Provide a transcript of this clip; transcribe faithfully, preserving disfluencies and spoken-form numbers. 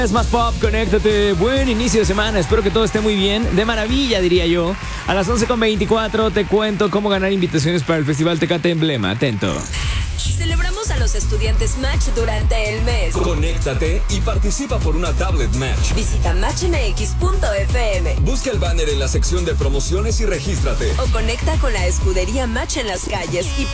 Es más pop, conéctate. Buen inicio de semana, espero que todo esté muy bien. De maravilla, diría yo. A las once con veinticuatro te cuento cómo ganar invitaciones para el Festival Tecate Emblema. Atento. Celebramos a los estudiantes Match durante el mes. Conéctate y participa por una tablet Match. Visita match m x punto f m. Busca el banner en la sección de promociones y regístrate. O conecta con la escudería Match en las calles y